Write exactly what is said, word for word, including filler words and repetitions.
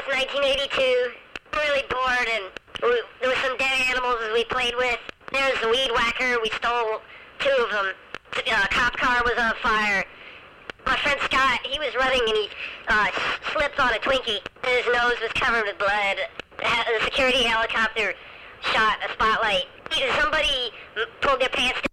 nineteen eighty-two. Really bored, and we, there were some dead animals we played with. There was the weed whacker. We stole two of them. The uh, cop car was on fire. My friend Scott, he was running and he uh, slipped on a Twinkie. His nose was covered with blood. The security helicopter shot a spotlight. Somebody pulled their pants